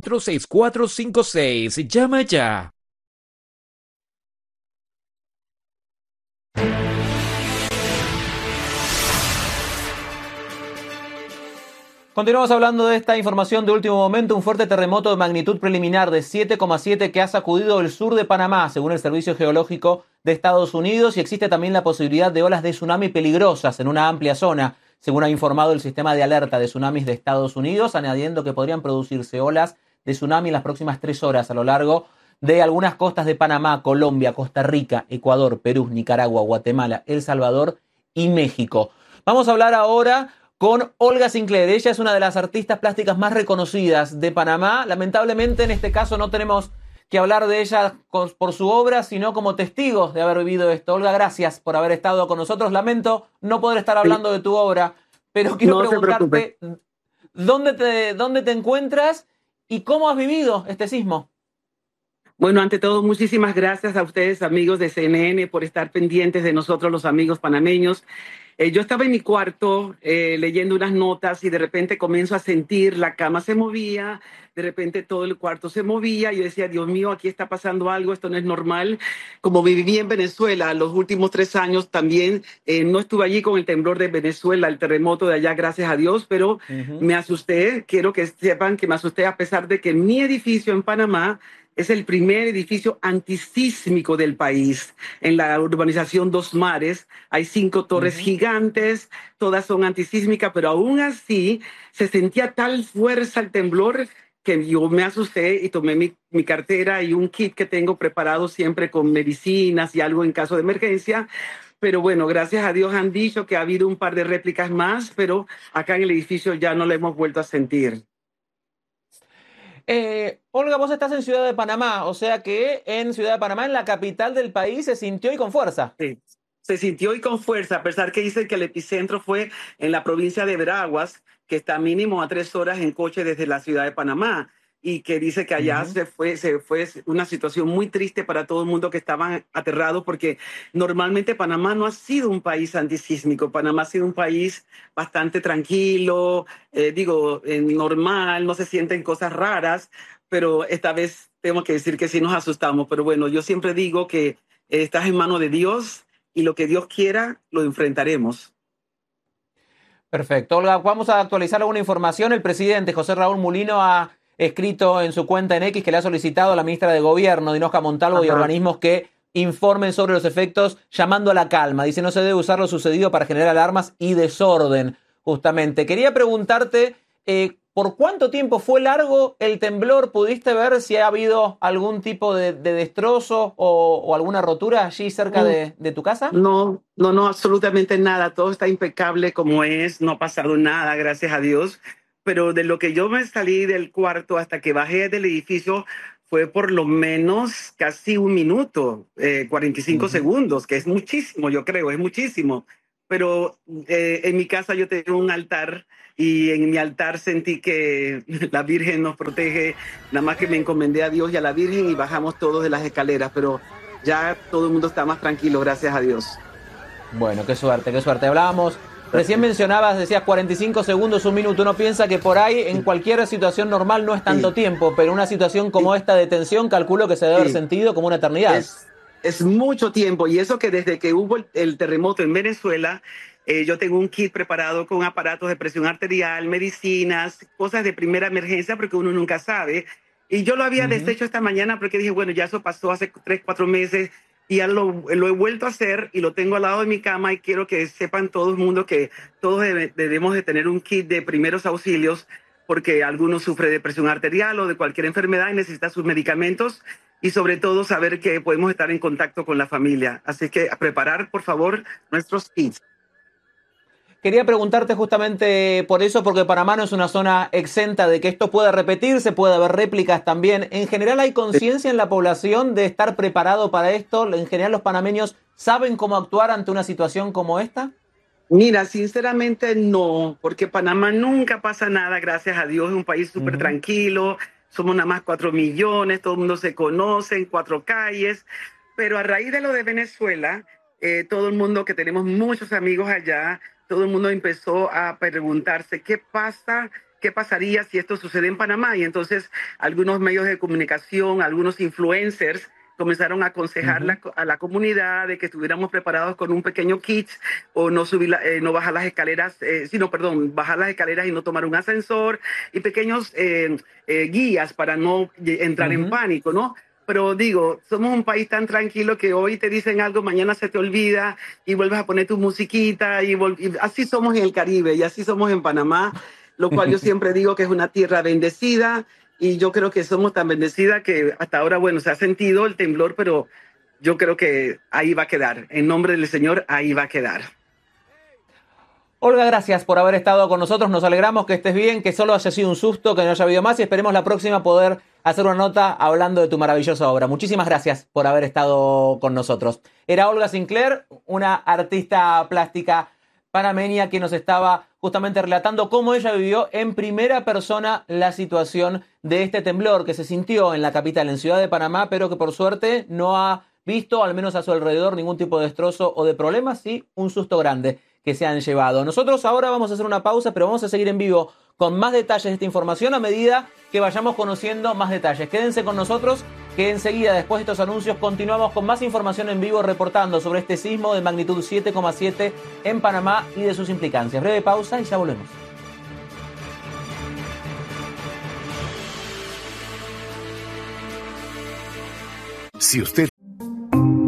6456. Llama ya. Continuamos hablando de esta información de último momento. Un fuerte terremoto de magnitud preliminar de 7,7 que ha sacudido el sur de Panamá, según el Servicio Geológico de Estados Unidos, y existe también la posibilidad de olas de tsunami peligrosas en una amplia zona, según ha informado el sistema de alerta de tsunamis de Estados Unidos, añadiendo que podrían producirse olas de tsunami en las próximas 3 horas a lo largo de algunas costas de Panamá, Colombia, Costa Rica, Ecuador, Perú, Nicaragua, Guatemala, El Salvador y México. Vamos a hablar ahora con Olga Sinclair. Ella es una de las artistas plásticas más reconocidas de Panamá. Lamentablemente en este caso no tenemos que hablar de ella por su obra, sino como testigos de haber vivido esto. Olga, gracias por haber estado con nosotros. Lamento no poder estar hablando de tu obra, pero quiero No se preocupe. preguntarte dónde te encuentras y cómo has vivido este sismo. Bueno, ante todo, muchísimas gracias a ustedes, amigos de CNN, por estar pendientes de nosotros, los amigos panameños. Yo estaba en mi cuarto leyendo unas notas y de repente comienzo a sentir la cama se movía, de repente todo el cuarto se movía. Yo decía, Dios mío, aquí está pasando algo, esto no es normal. Como viví en Venezuela los últimos 3 años, también no estuve allí con el temblor de Venezuela, el terremoto de allá, gracias a Dios, pero me asusté. Quiero que sepan que me asusté a pesar de que mi edificio en Panamá es el primer edificio antisísmico del país. En la urbanización Dos Mares hay 5 torres gigantes, todas son antisísmicas, pero aún así se sentía tal fuerza el temblor que yo me asusté y tomé mi cartera y un kit que tengo preparado siempre con medicinas y algo en caso de emergencia. Pero bueno, gracias a Dios han dicho que ha habido un par de réplicas más, pero acá en el edificio ya no lo hemos vuelto a sentir. Olga, vos estás en Ciudad de Panamá, o sea que en Ciudad de Panamá, en la capital del país, se sintió y con fuerza. Sí. Se sintió y con fuerza, a pesar que dicen que el epicentro fue en la provincia de Veraguas, que está mínimo a 3 horas en coche desde la ciudad de Panamá, y que dice que allá se fue una situación muy triste para todo el mundo que estaban aterrados, porque normalmente Panamá no ha sido un país antisísmico. Panamá ha sido un país bastante tranquilo, normal, no se sienten cosas raras, pero esta vez tengo que decir que sí nos asustamos. Pero bueno, yo siempre digo que estás en manos de Dios y lo que Dios quiera lo enfrentaremos. Perfecto. Olga, vamos a actualizar alguna información. El presidente José Raúl Mulino ha escrito en su cuenta en X que le ha solicitado a la ministra de Gobierno, Dinoska Montalvo, y Ajá. organismos que informen sobre los efectos, llamando a la calma. Dice, no se debe usar lo sucedido para generar alarmas y desorden, justamente. Quería preguntarte, ¿por cuánto tiempo fue largo el temblor? ¿Pudiste ver si ha habido algún tipo de destrozo o alguna rotura allí cerca de tu casa? No, no, no, absolutamente nada. Todo está impecable como es. No ha pasado nada, gracias a Dios. Pero de lo que yo me salí del cuarto hasta que bajé del edificio fue por lo menos casi 1 minuto, 45 Ujú. segundos, que es muchísimo, yo creo, es muchísimo. Pero en mi casa yo tengo un altar y en mi altar sentí que la Virgen nos protege. Nada más que me encomendé a Dios y a la Virgen y bajamos todos de las escaleras. Pero ya todo el mundo está más tranquilo, gracias a Dios. Bueno, qué suerte, qué suerte. Hablábamos, recién mencionabas, decías 45 segundos, 1 minuto. Uno piensa que por ahí en cualquier situación normal no es tanto Sí, tiempo, pero una situación como sí, esta de tensión calculo que se debe haber sí. sentido como una eternidad. Es mucho tiempo y eso que desde que hubo el terremoto en Venezuela, yo tengo un kit preparado con aparatos de presión arterial, medicinas, cosas de primera emergencia porque uno nunca sabe. Y yo lo había Ujú. deshecho esta mañana porque dije, bueno, ya eso pasó hace 3, 4 meses y ya lo he vuelto a hacer y lo tengo al lado de mi cama y quiero que sepan todo el mundo que todos debemos de tener un kit de primeros auxilios porque algunos sufren de presión arterial o de cualquier enfermedad y necesitan sus medicamentos y sobre todo saber que podemos estar en contacto con la familia. Así que a preparar, por favor, nuestros kits. Quería preguntarte justamente por eso, porque Panamá no es una zona exenta de que esto pueda repetirse, puede haber réplicas también. ¿En general hay conciencia en la población de estar preparado para esto? ¿En general los panameños saben cómo actuar ante una situación como esta? Mira, sinceramente no, porque Panamá nunca pasa nada, gracias a Dios, es un país súper Ujú. tranquilo, somos nada más 4 millones, todo el mundo se conoce en 4 calles, pero a raíz de lo de Venezuela, todo el mundo que tenemos muchos amigos allá, todo el mundo empezó a preguntarse qué pasa, ¿qué pasaría si esto sucede en Panamá? Y entonces algunos medios de comunicación, algunos influencers comenzaron a aconsejar a la comunidad de que estuviéramos preparados con un pequeño kit o no subir, no bajar las escaleras, bajar las escaleras y no tomar un ascensor y pequeños guías para no entrar en pánico, ¿no? Pero digo, somos un país tan tranquilo que hoy te dicen algo, mañana se te olvida y vuelves a poner tu musiquita y así somos en el Caribe y así somos en Panamá, lo cual yo siempre digo que es una tierra bendecida. Y yo creo que somos tan bendecidas que hasta ahora, bueno, se ha sentido el temblor, pero yo creo que ahí va a quedar. En nombre del Señor, ahí va a quedar. Olga, gracias por haber estado con nosotros. Nos alegramos que estés bien, que solo haya sido un susto, que no haya habido más y esperemos la próxima poder hacer una nota hablando de tu maravillosa obra. Muchísimas gracias por haber estado con nosotros. Era Olga Sinclair, una artista plástica panameña que nos estaba justamente relatando cómo ella vivió en primera persona la situación de este temblor que se sintió en la capital, en Ciudad de Panamá, pero que por suerte no ha visto, al menos a su alrededor, ningún tipo de destrozo o de problemas, sí un susto grande que se han llevado. Nosotros ahora vamos a hacer una pausa, pero vamos a seguir en vivo con más detalles de esta información a medida que vayamos conociendo más detalles. Quédense con nosotros, que enseguida, después de estos anuncios, continuamos con más información en vivo reportando sobre este sismo de magnitud 7,7 en Panamá y de sus implicancias. Breve pausa y ya volvemos. Si usted